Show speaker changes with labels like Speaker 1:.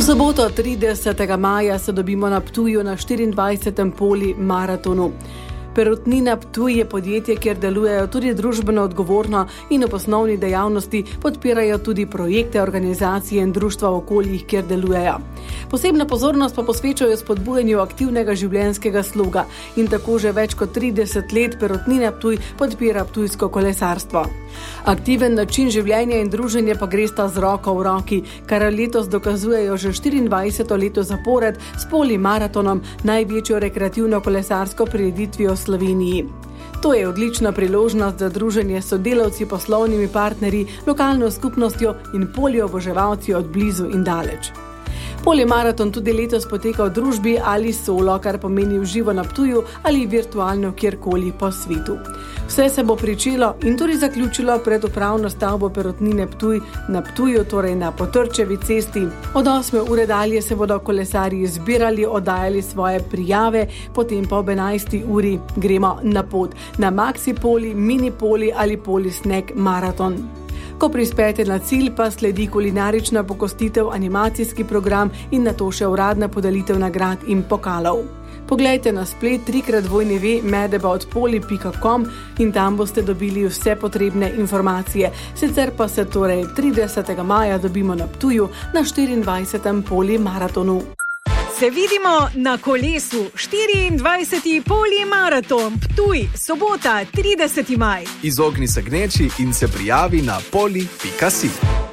Speaker 1: soboto 30. maja se dobimo na Ptuju na 24. poli maratonu. Perutnina Ptuj je podjetje, kjer delujejo tudi družbeno odgovorno in v poslovni dejavnosti podpirajo tudi projekte, organizacije in društva v okoljih, kjer delujejo. Posebna pozornost pa posvečajo spodbujanju aktivnega življenjskega sloga in tako že več kot 30 let Perutnina Ptuj podpira ptujsko kolesarstvo. Aktiven način življenja in druženja pa gresta z roko v roki, kar letos dokazujejo že 24. leto zapored s polimaratonom, največjo rekreativno kolesarsko prireditvijo v Sloveniji. To je odlična priložnost za druženje s sodelavci, poslovnimi partnerji, lokalno skupnostjo in polioboževalci od blizu in daleč. Polimaraton tudi letos poteka v družbi ali solo, kar pomeni v živo na Ptuju ali virtualno kjerkoli po svetu. Vse se bo pričelo in tudi zaključilo pred upravno stavbo Perutnine Ptuj na Ptuju, torej na Potrčevi cesti. Od 8. ure dalje se bodo kolesarji zbirali, oddajali svoje prijave, potem pa ob 11. uri gremo na pot na Maxi Poli, Mini Poli ali Poli Snack Maraton. Ko prispete na cilj, pa sledi kulinarična pogostitev, animacijski program in nato še uradna podelitev nagrad in pokalov. Poglejte na splet www.medebaotpoli.com in tam boste dobili vse potrebne informacije. Sicer pa se torej 30. maja dobimo na Ptuju na 24. poli maratonu.
Speaker 2: Se vidimo na kolesu. 24. polimaraton Ptuj, sobota 30. maj.
Speaker 3: Izogni se gneči in se prijavi na poli.si.